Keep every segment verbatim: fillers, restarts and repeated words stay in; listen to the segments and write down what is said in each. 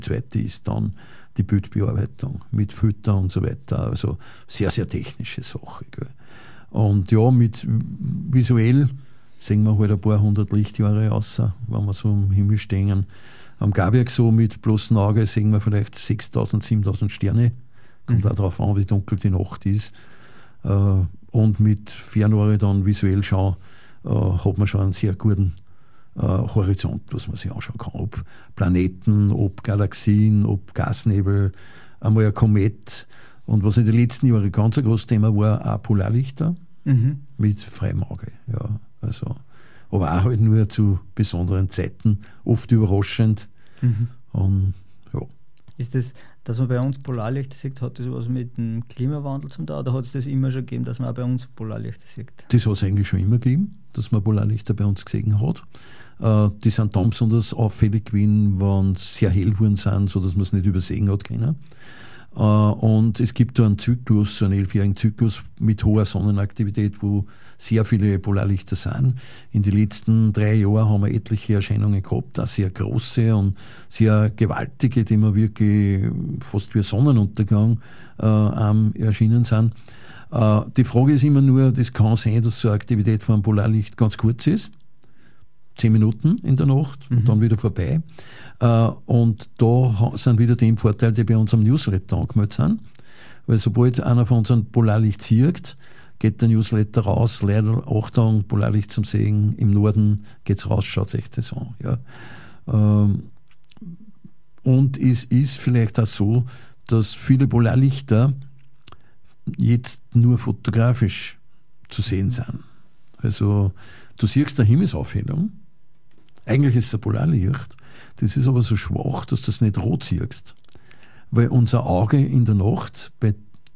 zweite ist dann die Bildbearbeitung mit Filter und so weiter. Also sehr, sehr technische Sache. Gell. Und ja, mit visuell sehen wir halt ein paar hundert Lichtjahre außer, wenn wir so im Himmel stehen. Am Garberg so mit bloßem Auge sehen wir vielleicht sechstausend, siebentausend Sterne. Kommt mhm. auch darauf an, wie dunkel die Nacht ist. Und mit Fernrohre dann visuell schauen, hat man schon einen sehr guten Horizont, was man sich anschauen kann. Ob Planeten, ob Galaxien, ob Gasnebel, einmal ein Komet. Und was in den letzten Jahren ein ganz großes Thema war, auch Polarlichter mhm. mit freiem Auge. Ja, also, aber auch halt nur zu besonderen Zeiten, oft überraschend. Mhm. Und, ja. Ist das, dass man bei uns Polarlichter sieht, hat das was mit dem Klimawandel zu tun oder hat es das immer schon gegeben, dass man auch bei uns Polarlichter sieht? Das hat es eigentlich schon immer gegeben, dass man Polarlichter bei uns gesehen hat. Äh, die sind dann besonders auffällig gewesen, wenn sie sehr hell geworden sind, sodass man es nicht übersehen hat können. Äh, und es gibt da einen Zyklus, so einen elfjährigen Zyklus mit hoher Sonnenaktivität, wo sehr viele Polarlichter sind. In den letzten drei Jahren haben wir etliche Erscheinungen gehabt, auch sehr große und sehr gewaltige, die mir wirklich fast wie ein Sonnenuntergang äh, ähm, erschienen sind. Äh, die Frage ist immer nur, das kann sein, dass so eine Aktivität von einem Polarlicht ganz kurz ist, zehn Minuten in der Nacht mhm. und dann wieder vorbei. Uh, und da sind wieder die Vorteile, die bei uns am Newsletter angemeldet sind. Weil sobald einer von uns ein Polarlicht sieht, geht der Newsletter raus, leider Achtung, Polarlicht zum Sehen, im Norden geht's raus, schaut euch das an. Ja. Uh, und es ist vielleicht auch so, dass viele Polarlichter jetzt nur fotografisch zu sehen sind. Also du siehst eine Himmelsaufhellung, eigentlich ist es ein Polarlicht, das ist aber so schwach, dass du das nicht rot siehst. Weil unser Auge in der Nacht bei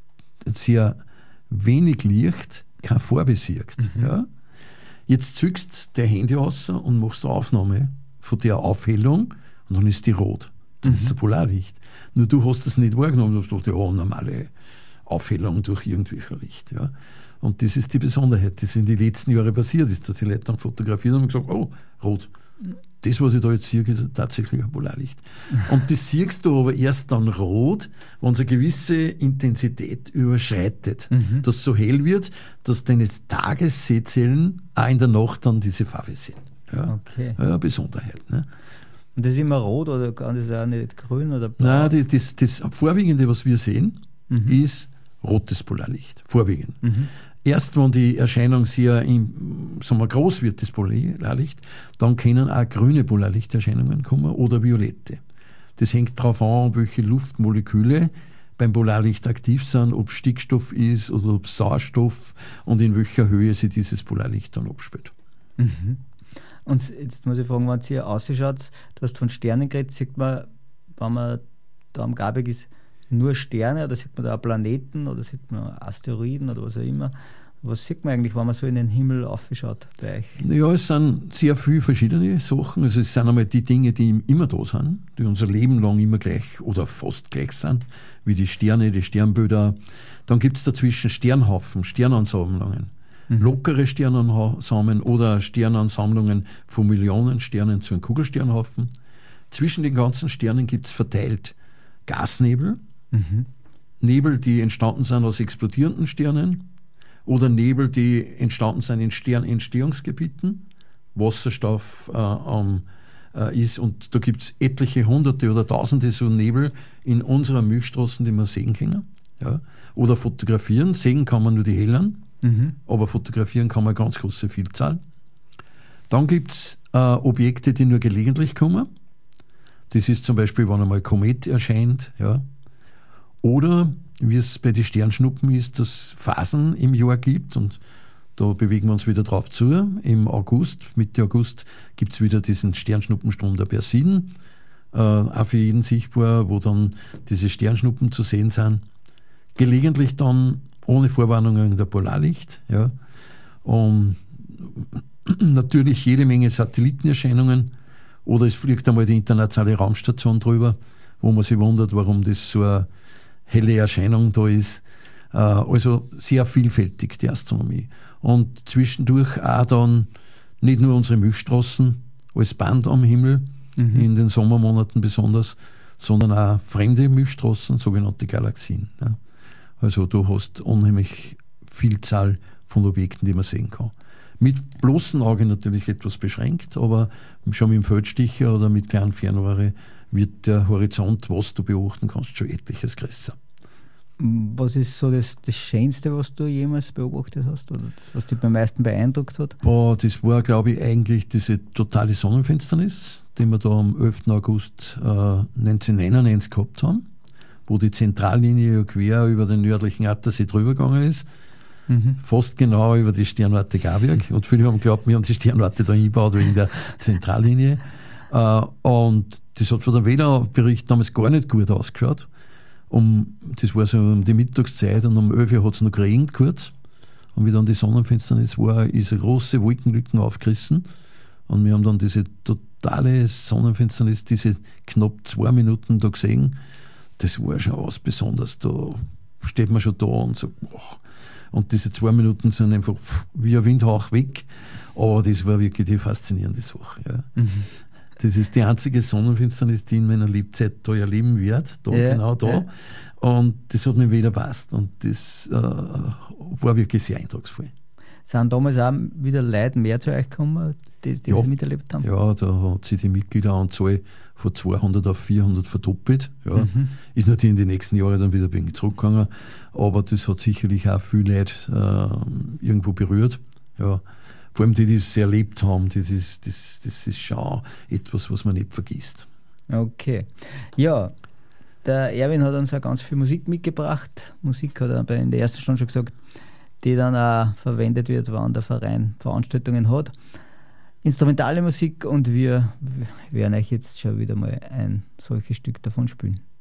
sehr wenig Licht keine Farbe sieht. Mhm. Ja? Jetzt zückst du dein Handy raus und machst eine Aufnahme von der Aufhellung und dann ist die rot. Das mhm. ist ein Polarlicht. Nur du hast das nicht wahrgenommen, du hast gedacht, ja, normale Aufhellung durch irgendwelche Licht. Ja? Und das ist die Besonderheit, das in den letzten Jahren passiert ist, dass die Leute dann fotografiert haben und gesagt, oh, rot. Das, was ich da jetzt sehe, ist tatsächlich ein Polarlicht. Und das siehst du aber erst dann rot, wenn es eine gewisse Intensität überschreitet. Mhm. Dass es so hell wird, dass deine Tagessehzellen auch in der Nacht dann diese Farbe sehen. Ja, okay. Ja, Besonderheit. Ne? Und das ist immer rot oder kann das auch nicht grün oder blau? Nein, das, das, das Vorwiegende, was wir sehen, mhm. ist rotes Polarlicht. Vorwiegend. Mhm. Erst wenn die Erscheinung sehr im, sagen wir, groß wird, das Polarlicht, dann können auch grüne Polarlichterscheinungen kommen oder violette. Das hängt darauf an, welche Luftmoleküle beim Polarlicht aktiv sind, ob Stickstoff ist oder ob Sauerstoff und in welcher Höhe sich dieses Polarlicht dann abspielt. Mhm. Und jetzt muss ich fragen, wenn ihr ausschaut, du hast von Sternen geredet, sieht man, wenn man da am Garberg ist, nur Sterne oder sieht man da auch Planeten oder sieht man Asteroiden oder was auch immer? Was sieht man eigentlich, wenn man so in den Himmel aufschaut bei euch? Ja, es sind sehr viele verschiedene Sachen. Also es sind einmal die Dinge, die immer da sind, die unser Leben lang immer gleich oder fast gleich sind, wie die Sterne, die Sternbilder. Dann gibt es dazwischen Sternhaufen, Sternansammlungen, mhm. lockere Sternansammlungen oder Sternansammlungen von Millionen Sternen zu einem Kugelsternhaufen. Zwischen den ganzen Sternen gibt es verteilt Gasnebel, mhm. Nebel, die entstanden sind aus explodierenden Sternen oder Nebel, die entstanden sind in Sternentstehungsgebieten, Wasserstoff äh, ähm, äh, ist und da gibt es etliche Hunderte oder Tausende so Nebel in unserer Milchstraßen, die man sehen können. Ja. Oder fotografieren, sehen kann man nur die hellen, mhm. aber fotografieren kann man eine ganz große Vielzahl. Dann gibt es äh, Objekte, die nur gelegentlich kommen. Das ist zum Beispiel, wenn einmal ein Komet erscheint, ja. Oder wie es bei den Sternschnuppen ist, dass es Phasen im Jahr gibt und da bewegen wir uns wieder drauf zu. Im August, Mitte August, gibt es wieder diesen Sternschnuppenstrom der Persiden, äh, auch für jeden sichtbar, wo dann diese Sternschnuppen zu sehen sind. Gelegentlich dann ohne Vorwarnungen der Polarlicht, ja. Und natürlich jede Menge Satellitenerscheinungen. Oder es fliegt einmal die internationale Raumstation drüber, wo man sich wundert, warum das so eine helle Erscheinung da ist. Also sehr vielfältig, die Astronomie. Und zwischendurch auch dann nicht nur unsere Milchstraßen als Band am Himmel, mhm. in den Sommermonaten besonders, sondern auch fremde Milchstraßen, sogenannte Galaxien. Ja. Also du hast unheimlich Vielzahl von Objekten, die man sehen kann. Mit bloßem Auge natürlich etwas beschränkt, aber schon mit dem Feldstecher oder mit kleinen Fernrohre wird der Horizont, was du beobachten kannst, schon etliches größer. Was ist so das, das Schönste, was du jemals beobachtet hast oder das, was dich am meisten beeindruckt hat? Boah, das war, glaube ich, eigentlich diese totale Sonnenfinsternis, die wir da am elften August äh, neunzehnhundertneunundneunzig gehabt haben, wo die Zentrallinie ja quer über den nördlichen Attersee drüber gegangen ist. Mhm. Fast genau über die Sternwarte Garberg. Und viele haben geglaubt, wir haben die Sternwarte da eingebaut wegen der Zentrallinie. Äh, und das hat von der Wetterbericht damals gar nicht gut ausgeschaut. Um, das war so um die Mittagszeit und um elf Uhr hat es noch geregnet kurz. Und wie dann die Sonnenfinsternis war, ist eine große Wolkenlücken aufgerissen. Und wir haben dann diese totale Sonnenfinsternis, diese knapp zwei Minuten da gesehen. Das war schon was Besonderes. Da steht man schon da und sagt, boah. Und diese zwei Minuten sind einfach wie ein Windhauch weg. Aber das war wirklich die faszinierende Sache. Ja. Mhm. Das ist die einzige Sonnenfinsternis, die in meiner Lebzeit da erleben werde. Da, ja, genau da. Ja. Und das hat mich wieder gepasst. Und das äh, war wirklich sehr eindrucksvoll. Sind damals auch wieder Leute mehr zu euch gekommen, die, die ja. sie miterlebt haben? Ja, da hat sich die Mitgliederanzahl von zweihundert auf vierhundert verdoppelt. Ja. Mhm. Ist natürlich in den nächsten Jahren dann wieder ein bisschen zurückgegangen. Aber das hat sicherlich auch viele Leute äh, irgendwo berührt. Ja. Vor allem die, die es erlebt haben, das ist, das, das ist schon etwas, was man nicht vergisst. Okay. Ja, der Erwin hat uns auch ganz viel Musik mitgebracht. Musik hat er in der ersten Stunde schon gesagt, die dann auch verwendet wird, wenn der Verein Veranstaltungen hat. Instrumentale Musik und wir werden euch jetzt schon wieder mal ein solches Stück davon spielen.